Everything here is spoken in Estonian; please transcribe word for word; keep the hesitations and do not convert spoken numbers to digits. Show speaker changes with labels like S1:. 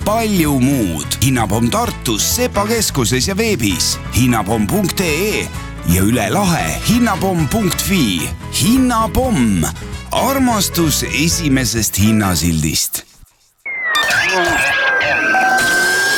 S1: palju muud. Hinnapomm Tartus, Sepa keskuses ja veebis hinnapomm punkt ee ja üle lahe hinnapomm punkt fi. Hinnapomm. Armastus esimesest hinnasildist.